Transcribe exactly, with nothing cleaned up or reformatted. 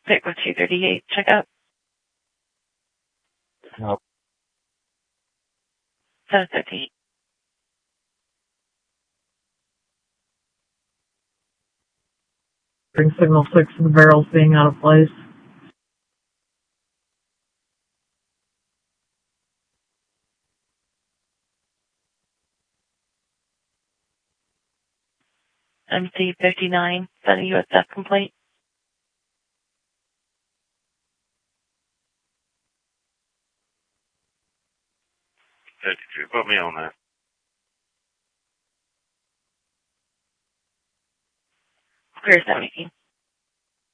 Pick with two thirty-eight, check out. No. seven fifty. Bring signal six to the barrels being out of place. M C fifty-nine, sending you a theft complaint. fifty-two, put me on that. Clear seventeen.